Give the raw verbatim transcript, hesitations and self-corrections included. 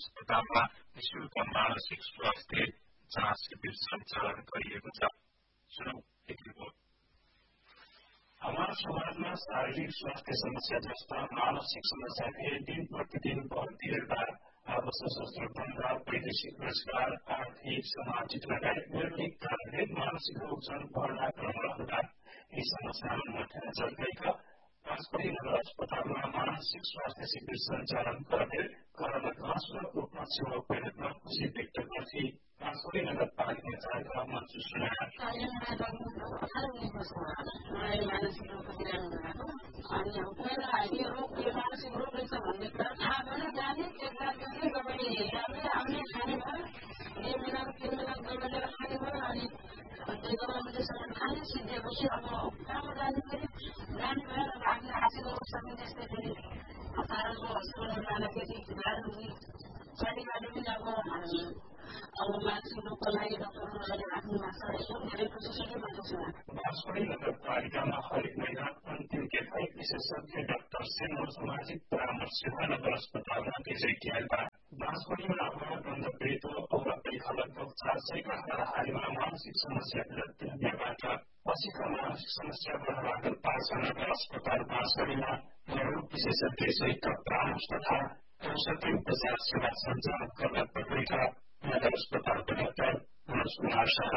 अस्पतालमा निःशुल्क मानसिक स्वास्थ्य जाँच शिविर सञ्चालन गरिएको छ। सुनौ एक रिपोर्ट। हमारा समाजमा शारीरिक स्वास्थ्य समस्या जस्ता मानसिक समस्या फेरि दिन प्रतिदिन बढ़िरहेका अब सशस्त्र बन्द, वैदेशिक रोजगार, आर्थिक, सामाजिक लगायत व्यक्तिक कारणले मानसिक रोग झन् बढ़ना क्रममा हुँदा यी समस्यामा मठ्यान चल्दैका पाँचपरी नगर अस्पतालमा मानसिक स्वास्थ्य शिविर सञ्चालन गर्ने कर्मचारीको रूपमा सेवा प्रयोगमा खुशी व्यक्त गर्थे। पाँचपरी नगरपालिका चारका मन्त्री सुनाया नगरपालिकामा हरेक महिना अन्तिम केही विशेषज्ञ डाक्टर सेनो सामाजिक परामर्श नगर अस्पतालमा भेजिएका बाँसबडीमा अपराध बन्द पीडित औरतै लगभग चार सयका हाराहारीमा मानसिक समस्या व्यक्तिबाट पछिका मानसिक समस्या भएर पाल्छा नगर अस्पताल बाँसबडीमा मनोरोग विशेषज्ञ सहित परामर्श तथा औषधि उपचार सेवा सञ्चालन गर्न पर्नेका नगर अस्पतालका डाक्टर मनोज कुमार शाह